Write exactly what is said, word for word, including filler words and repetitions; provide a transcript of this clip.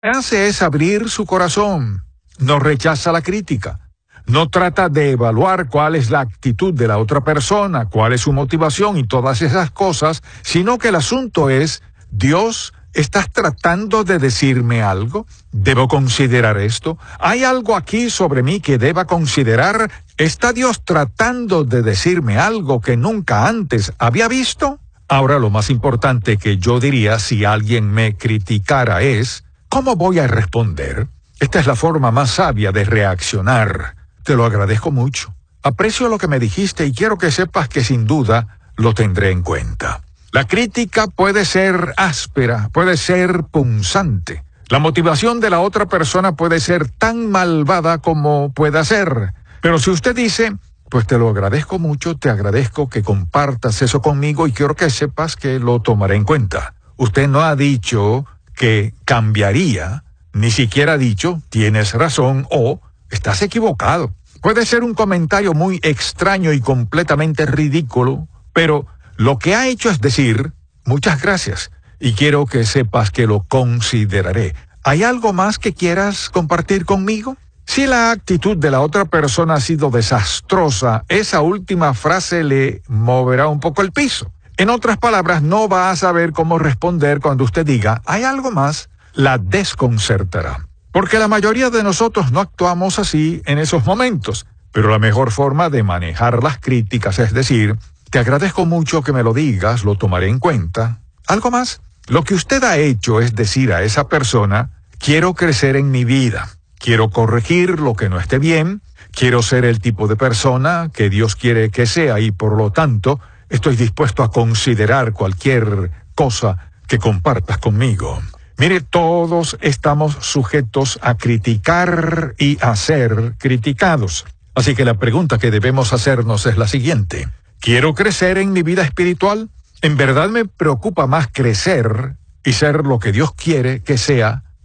Hace es abrir su corazón. No rechaza la crítica. No trata de evaluar cuál es la actitud de la otra persona, cuál es su motivación y todas esas cosas, sino que el asunto es, Dios, ¿estás tratando de decirme algo? ¿Debo considerar esto? ¿Hay algo aquí sobre mí que deba considerar? ¿Está Dios tratando de decirme algo que nunca antes había visto? Ahora, lo más importante que yo diría si alguien me criticara es, ¿cómo voy a responder? Esta es la forma más sabia de reaccionar. Te lo agradezco mucho. Aprecio lo que me dijiste y quiero que sepas que sin duda lo tendré en cuenta. La crítica puede ser áspera, puede ser punzante. La motivación de la otra persona puede ser tan malvada como pueda ser. Pero si usted dice, pues te lo agradezco mucho, te agradezco que compartas eso conmigo y quiero que sepas que lo tomaré en cuenta. Usted no ha dicho que cambiaría, ni siquiera ha dicho, tienes razón o estás equivocado. Puede ser un comentario muy extraño y completamente ridículo, pero lo que ha hecho es decir, muchas gracias, y quiero que sepas que lo consideraré. ¿Hay algo más que quieras compartir conmigo? Si la actitud de la otra persona ha sido desastrosa, esa última frase le moverá un poco el piso. En otras palabras, no va a saber cómo responder cuando usted diga, ¿hay algo más? La desconcertará. Porque la mayoría de nosotros no actuamos así en esos momentos, pero la mejor forma de manejar las críticas es decir, te agradezco mucho que me lo digas, lo tomaré en cuenta. ¿Algo más? Lo que usted ha hecho es decir a esa persona, quiero crecer en mi vida, quiero corregir lo que no esté bien, quiero ser el tipo de persona que Dios quiere que sea y por lo tanto estoy dispuesto a considerar cualquier cosa que compartas conmigo. Mire, todos estamos sujetos a criticar y a ser criticados. Así que la pregunta que debemos hacernos es la siguiente. ¿Quiero crecer en mi vida espiritual? ¿En verdad me preocupa más crecer y ser lo que Dios quiere que sea